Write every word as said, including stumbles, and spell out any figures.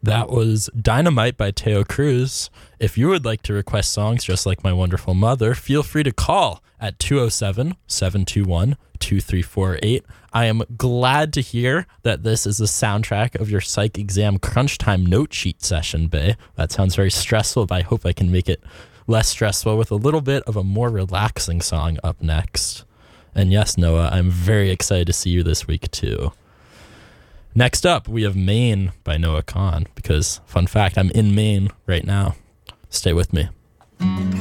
That was Dynamite by Teo Cruz. If you would like to request songs just like my wonderful mother, feel free to call at two oh seven, seven two one, two three four eight. I am glad to hear that this is the soundtrack of your psych exam crunch time note sheet session, Bae. That sounds very stressful, but I hope I can make it less stressful with a little bit of a more relaxing song up next. And yes, Noah, I'm very excited to see you this week too. Next up, we have Maine by Noah Kahan, because, fun fact, I'm in Maine right now. Stay with me.